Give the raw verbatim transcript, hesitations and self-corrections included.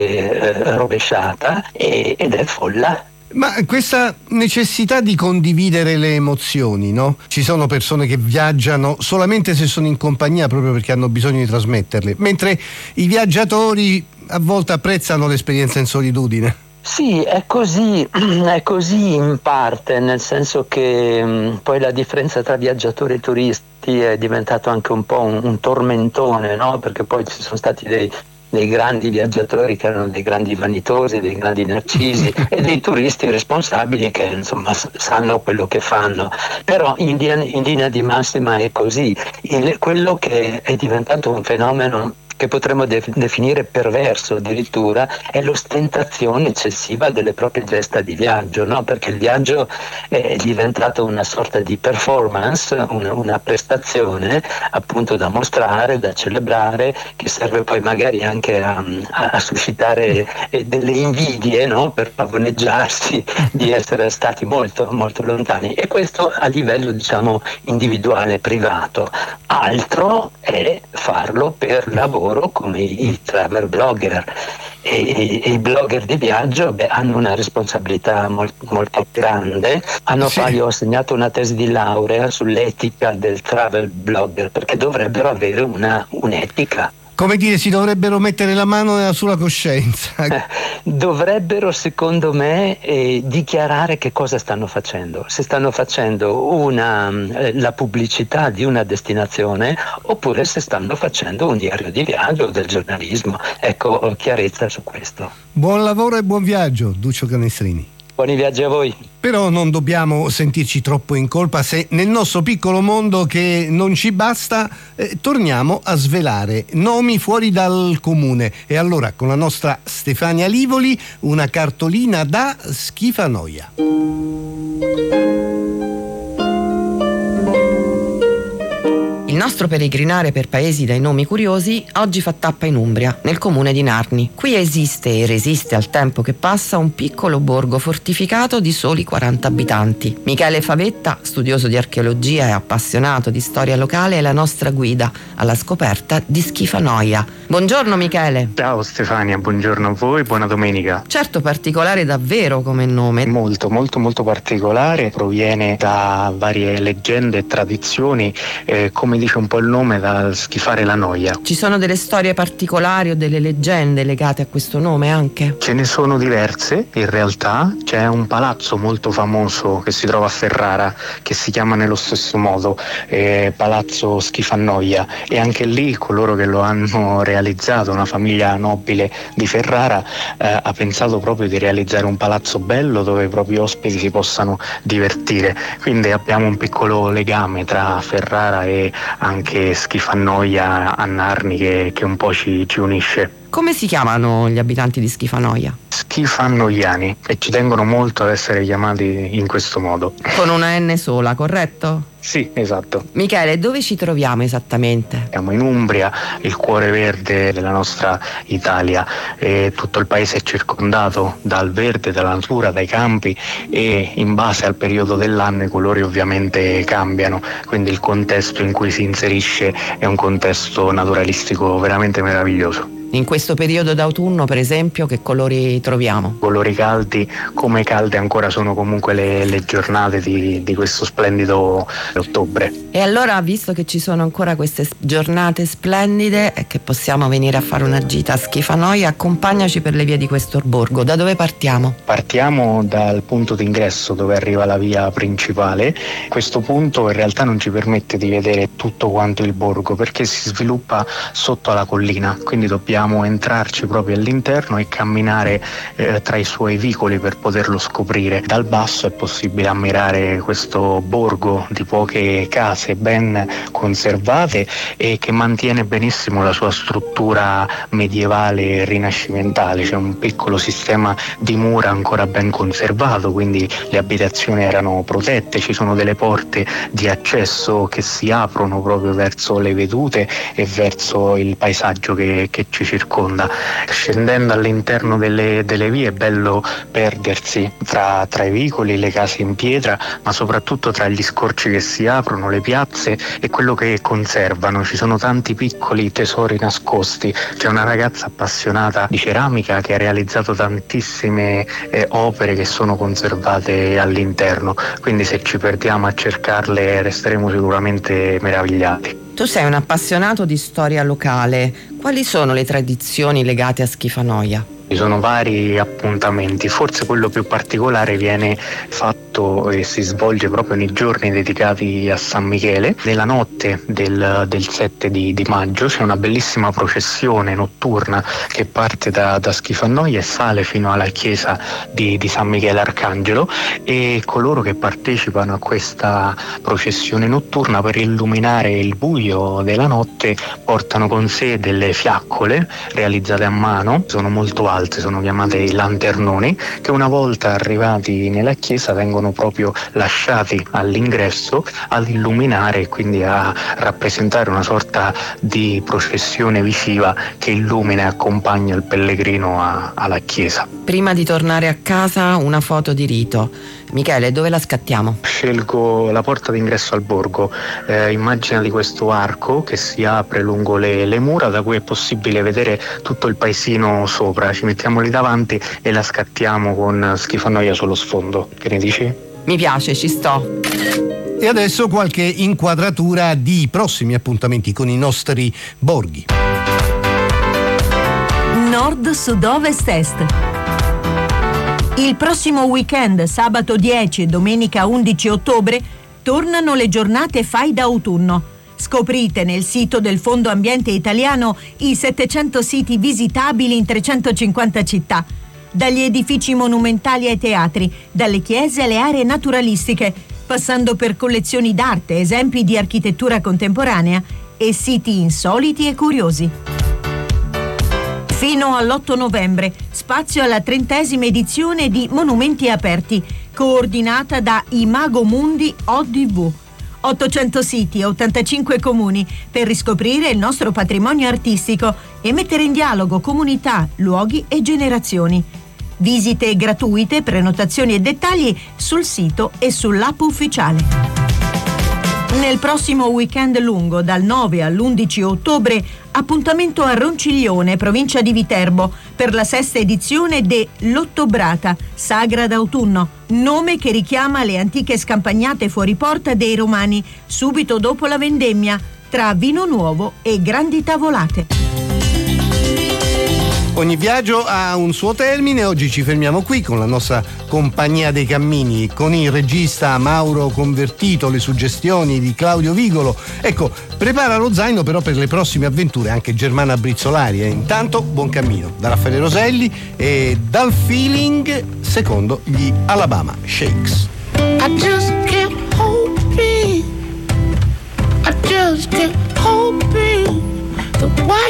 eh, rovesciata e, ed è folla. Ma questa necessità di condividere le emozioni, no? Ci sono persone che viaggiano solamente se sono in compagnia, proprio perché hanno bisogno di trasmetterle, mentre i viaggiatori a volte apprezzano l'esperienza in solitudine. Sì, è così, è così in parte, nel senso che mh, poi la differenza tra viaggiatori e turisti è diventato anche un po' un, un tormentone, no? Perché poi ci sono stati dei dei grandi viaggiatori che erano dei grandi vanitosi, dei grandi narcisi e dei turisti responsabili che insomma sanno quello che fanno. Però in linea, in linea di massima è così. Il, quello che è diventato un fenomeno che potremmo de- definire perverso addirittura è l'ostentazione eccessiva delle proprie gesta di viaggio, no? Perché il viaggio è diventato una sorta di performance, una, una prestazione appunto da mostrare, da celebrare, che serve poi magari anche a, a, a suscitare eh, delle invidie, no? Per pavoneggiarsi di essere stati molto, molto lontani, e questo a livello diciamo individuale, privato. Altro è farlo per lavoro, come i travel blogger e, e i blogger di viaggio. Beh, hanno una responsabilità molt, molto grande. Hanno Sì. fa, io ho segnato una tesi di laurea sull'etica del travel blogger, perché dovrebbero avere una, un'etica. Come dire, si dovrebbero mettere la mano sulla coscienza. Dovrebbero, secondo me, eh, dichiarare che cosa stanno facendo. Se stanno facendo una, eh, la pubblicità di una destinazione, oppure se stanno facendo un diario di viaggio o del giornalismo. Ecco, chiarezza su questo. Buon lavoro e buon viaggio, Duccio Canestrini. Buoni viaggi a voi. Però non dobbiamo sentirci troppo in colpa se nel nostro piccolo mondo che non ci basta eh, torniamo a svelare nomi fuori dal comune. E allora con la nostra Stefania Livoli una cartolina da Schifanoia. Il nostro peregrinare per paesi dai nomi curiosi oggi fa tappa in Umbria, nel comune di Narni. Qui esiste e resiste al tempo che passa un piccolo borgo fortificato di soli quaranta abitanti. Michele Favetta, studioso di archeologia e appassionato di storia locale, è la nostra guida alla scoperta di Schifanoia. Buongiorno Michele. Ciao Stefania, buongiorno a voi, buona domenica. Certo, particolare davvero come nome. Molto, molto, molto particolare, proviene da varie leggende e tradizioni, eh, come dice un po' il nome, da schifare la noia. Ci sono delle storie particolari o delle leggende legate a questo nome anche? Ce ne sono diverse, in realtà. C'è un palazzo molto famoso che si trova a Ferrara, che si chiama nello stesso modo, eh, Palazzo Schifanoia, e anche lì coloro che lo hanno realizzato, una famiglia nobile di Ferrara, eh, ha pensato proprio di realizzare un palazzo bello dove i propri ospiti si possano divertire. Quindi abbiamo un piccolo legame tra Ferrara e anche Schifanoia a Narni che, che un po' ci, ci unisce. Come si chiamano gli abitanti di Schifanoia? Schifanoiani, e ci tengono molto ad essere chiamati in questo modo. Con una N sola, corretto? Sì, esatto. Michele, dove ci troviamo esattamente? Siamo in Umbria, il cuore verde della nostra Italia, e tutto il paese è circondato dal verde, dalla natura, dai campi, e in base al periodo dell'anno i colori ovviamente cambiano, quindi il contesto in cui si inserisce è un contesto naturalistico veramente meraviglioso. In questo periodo d'autunno, per esempio, che colori troviamo? Colori caldi, come calde ancora sono comunque le, le giornate di, di questo splendido ottobre. E allora, visto che ci sono ancora queste giornate splendide e che possiamo venire a fare una gita a Schifanoia, accompagnaci per le vie di questo borgo. Da dove partiamo? Partiamo dal punto d'ingresso dove arriva la via principale. Questo punto in realtà non ci permette di vedere tutto quanto il borgo perché si sviluppa sotto alla collina, quindi dobbiamo entrarci proprio all'interno e camminare eh, tra i suoi vicoli per poterlo scoprire. Dal basso è possibile ammirare questo borgo di poche case ben conservate e che mantiene benissimo la sua struttura medievale e rinascimentale. C'è un piccolo sistema di mura ancora ben conservato, quindi le abitazioni erano protette, ci sono delle porte di accesso che si aprono proprio verso le vedute e verso il paesaggio che, che ci circonda. Scendendo all'interno delle, delle vie è bello perdersi tra, tra i vicoli, le case in pietra, ma soprattutto tra gli scorci che si aprono, le piazze e quello che conservano. Ci sono tanti piccoli tesori nascosti. C'è una ragazza appassionata di ceramica che ha realizzato tantissime eh, opere che sono conservate all'interno, quindi se ci perdiamo a cercarle resteremo sicuramente meravigliati. Tu sei un appassionato di storia locale. Quali sono le tradizioni legate a Schifanoia? Ci sono vari appuntamenti, forse quello più particolare viene fatto e si svolge proprio nei giorni dedicati a San Michele. Nella notte del, del sette di, di maggio c'è una bellissima processione notturna che parte da, da Schifanoia e sale fino alla chiesa di, di San Michele Arcangelo, e coloro che partecipano a questa processione notturna, per illuminare il buio della notte, portano con sé delle fiaccole realizzate a mano, sono molto alte, sono chiamate i lanternoni, che una volta arrivati nella chiesa vengono proprio lasciati all'ingresso ad illuminare e quindi a rappresentare una sorta di processione visiva che illumina e accompagna il pellegrino a, alla chiesa. Prima di tornare a casa, una foto di rito. Michele, dove la scattiamo? Scelgo la porta d'ingresso al borgo. Eh, immaginati questo arco che si apre lungo le, le mura, da cui è possibile vedere tutto il paesino sopra. Ci mettiamo lì davanti e la scattiamo con Schifanoia sullo sfondo. Che ne dici? Mi piace, ci sto. E adesso qualche inquadratura di prossimi appuntamenti con i nostri borghi. Nord, sud, ovest, est. Il prossimo weekend, sabato dieci e domenica undici ottobre, tornano le giornate Fai d'autunno. Scoprite nel sito del Fondo Ambiente Italiano i settecento siti visitabili in trecentocinquanta città, dagli edifici monumentali ai teatri, dalle chiese alle aree naturalistiche, passando per collezioni d'arte, esempi di architettura contemporanea e siti insoliti e curiosi. Fino all'otto novembre, spazio alla trentesima edizione di Monumenti Aperti, coordinata da Imago Mundi O D V. ottocento siti e ottantacinque comuni per riscoprire il nostro patrimonio artistico e mettere in dialogo comunità, luoghi e generazioni. Visite gratuite, prenotazioni e dettagli sul sito e sull'app ufficiale. Nel prossimo weekend lungo, dal nove all'undici ottobre, appuntamento a Ronciglione, provincia di Viterbo, per la sesta edizione de L'Ottobrata, Sagra d'autunno, nome che richiama le antiche scampagnate fuori porta dei Romani, subito dopo la vendemmia, tra vino nuovo e grandi tavolate. Ogni viaggio ha un suo termine, oggi ci fermiamo qui con la nostra compagnia dei cammini, con il regista Mauro Convertito, le suggestioni di Claudio Vigolo. Ecco, prepara lo zaino però per le prossime avventure anche Germana Brizzolari. E intanto buon cammino da Raffaele Roselli e dal feeling secondo gli Alabama Shakes. I just kept hoping, I just kept hoping the white